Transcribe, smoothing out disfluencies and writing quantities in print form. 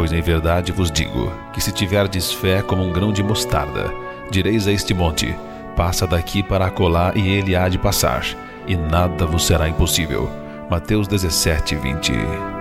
Pois em verdade vos digo, que se tiverdes fé como um grão de mostarda, direis a este monte, passa daqui para acolá, e ele há de passar, e nada vos será impossível. Mateus 17:20.